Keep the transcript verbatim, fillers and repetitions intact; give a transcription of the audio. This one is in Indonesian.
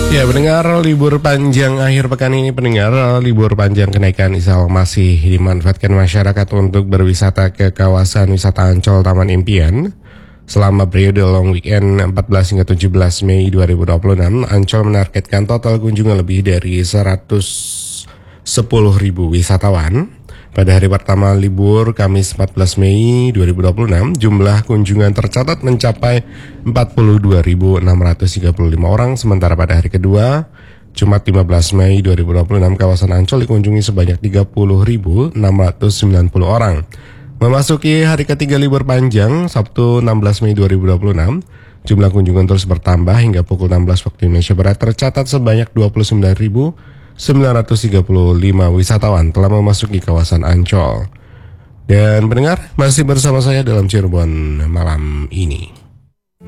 Ya, pendengar, libur panjang akhir pekan ini, pendengar, libur panjang kenaikan Isal masih dimanfaatkan masyarakat untuk berwisata ke kawasan wisata Ancol Taman Impian. Selama periode long weekend empat belas hingga tujuh belas Mei dua ribu dua puluh enam, Ancol menargetkan total kunjungan lebih dari seratus sepuluh ribu wisatawan. Pada hari pertama libur Kamis empat belas Mei dua ribu dua puluh enam, jumlah kunjungan tercatat mencapai empat puluh dua ribu enam ratus tiga puluh lima orang, sementara pada hari kedua Jumat lima belas Mei dua ribu dua puluh enam, kawasan Ancol dikunjungi sebanyak tiga puluh ribu enam ratus sembilan puluh orang. Memasuki hari ketiga libur panjang Sabtu enam belas Mei dua ribu dua puluh enam, jumlah kunjungan terus bertambah hingga pukul enam belas waktu Indonesia Barat tercatat sebanyak dua puluh sembilan ribu sembilan ratus tiga puluh lima wisatawan telah memasuki kawasan Ancol. Dan pendengar, masih bersama saya dalam Cirebon malam ini.